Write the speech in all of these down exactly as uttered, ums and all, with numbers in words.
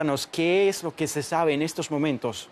¿Qué es lo que se sabe en estos momentos?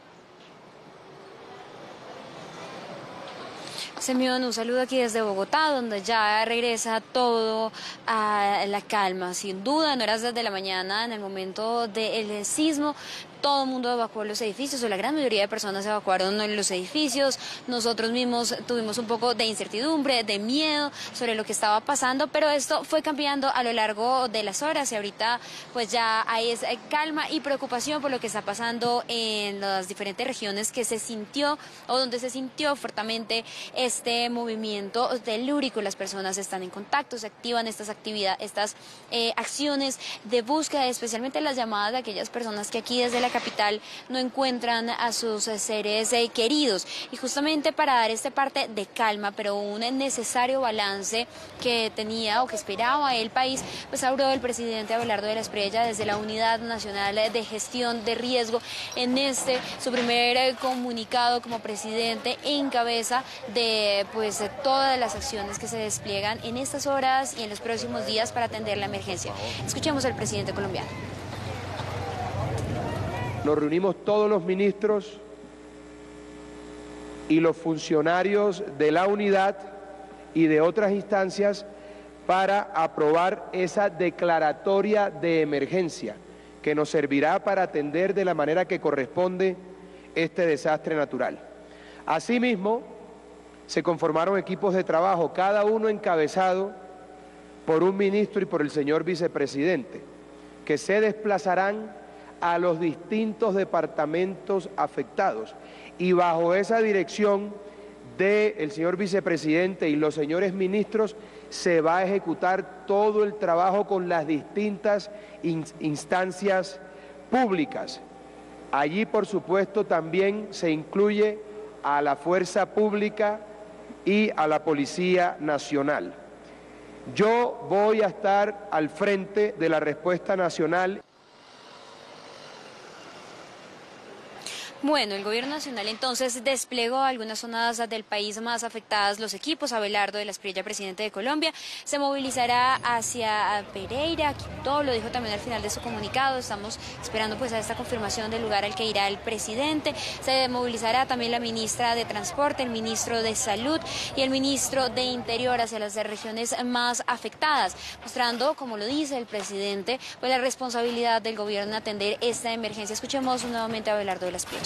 Simeón, un saludo aquí desde Bogotá, donde ya regresa todo a la calma. Sin duda, en horas desde la mañana, en el momento del sismo, todo el mundo evacuó los edificios, o la gran mayoría de personas evacuaron los edificios. Nosotros mismos tuvimos un poco de incertidumbre, de miedo sobre lo que estaba pasando, pero esto fue cambiando a lo largo de las horas y ahorita pues ya hay calma y preocupación por lo que está pasando en las diferentes regiones que se sintió o donde se sintió fuertemente este movimiento telúrico. Las personas están en contacto, se activan estas actividades, estas eh, acciones de búsqueda, especialmente las llamadas de aquellas personas que aquí desde la capital no encuentran a sus seres eh, queridos. Y justamente para dar esta parte de calma, pero un necesario balance que tenía o que esperaba el país, pues habló el presidente Abelardo de la Espriella desde la Unidad Nacional de Gestión de Riesgo en este, su primer eh, comunicado como presidente en cabeza de pues de todas las acciones que se despliegan en estas horas y en los próximos días para atender la emergencia. Escuchemos al presidente colombiano. Nos reunimos todos los ministros y los funcionarios de la unidad y de otras instancias para aprobar esa declaratoria de emergencia que nos servirá para atender de la manera que corresponde este desastre natural. Asimismo, se conformaron equipos de trabajo, cada uno encabezado por un ministro y por el señor vicepresidente, que se desplazarán a los distintos departamentos afectados y bajo esa dirección del señor vicepresidente y los señores ministros se va a ejecutar todo el trabajo con las distintas instancias públicas. Allí, por supuesto, también se incluye a la Fuerza Pública y a la Policía Nacional. Yo voy a estar al frente de la respuesta nacional. Bueno, el gobierno nacional entonces desplegó algunas zonas del país más afectadas. Los equipos, Abelardo de la Espriella, presidente de Colombia, se movilizará hacia Pereira, Quibdó, lo dijo también al final de su comunicado. Estamos esperando pues a esta confirmación del lugar al que irá el presidente. Se movilizará también la ministra de Transporte, el ministro de Salud y el ministro de Interior hacia las regiones más afectadas, mostrando, como lo dice el presidente, pues la responsabilidad del gobierno en atender esta emergencia. Escuchemos nuevamente a Abelardo de la Espriella.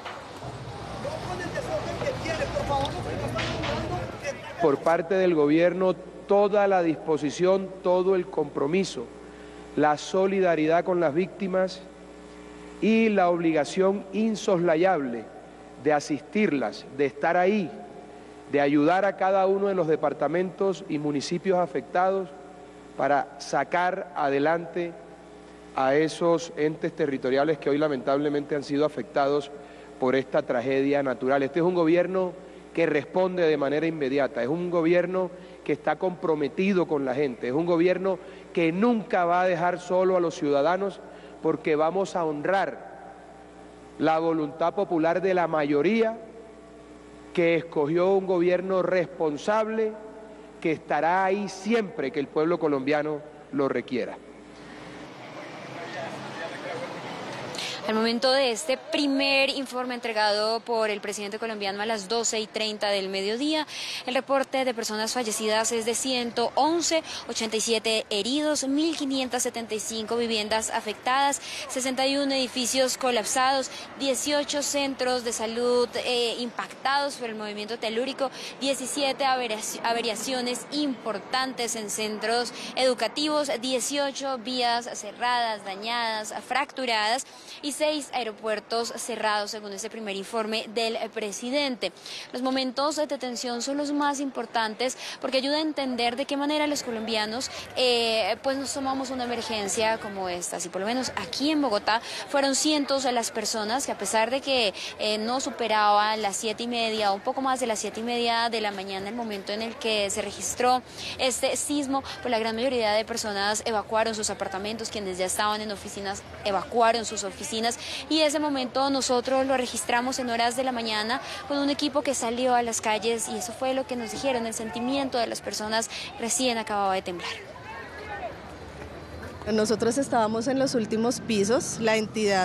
Por parte del gobierno, toda la disposición, todo el compromiso, la solidaridad con las víctimas y la obligación insoslayable de asistirlas, de estar ahí, de ayudar a cada uno de los departamentos y municipios afectados para sacar adelante a esos entes territoriales que hoy lamentablemente han sido afectados por esta tragedia natural. Este es un gobierno que responde de manera inmediata, es un gobierno que está comprometido con la gente, es un gobierno que nunca va a dejar solo a los ciudadanos porque vamos a honrar la voluntad popular de la mayoría que escogió un gobierno responsable que estará ahí siempre que el pueblo colombiano lo requiera. Al momento de este primer informe entregado por el presidente colombiano a las doce y treinta del mediodía, el reporte de personas fallecidas es de ciento once, ochenta y siete heridos, mil quinientas setenta y cinco viviendas afectadas, sesenta y uno edificios colapsados, dieciocho centros de salud eh, impactados por el movimiento telúrico, diecisiete averiaciones importantes en centros educativos, dieciocho vías cerradas, dañadas, fracturadas y seis aeropuertos cerrados, según este primer informe del presidente. Los momentos de detención son los más importantes porque ayuda a entender de qué manera los colombianos eh, pues nos tomamos una emergencia como esta. Y por lo menos aquí en Bogotá fueron cientos de las personas que, a pesar de que eh, no superaban las siete y media, un poco más de las siete y media de la mañana, el momento en el que se registró este sismo, pues la gran mayoría de personas evacuaron sus apartamentos, quienes ya estaban en oficinas evacuaron sus oficinas. Y ese momento nosotros lo registramos en horas de la mañana con un equipo que salió a las calles y eso fue lo que nos dijeron, el sentimiento de las personas recién acababa de temblar. Nosotros estábamos en los últimos pisos, la entidad